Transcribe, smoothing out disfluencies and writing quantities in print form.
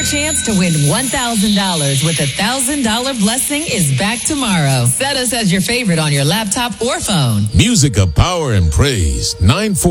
chance to win $1,000 with $1,000 blessing is back tomorrow. Set us as your favorite on your laptop or phone. Music of Power and Praise, 940.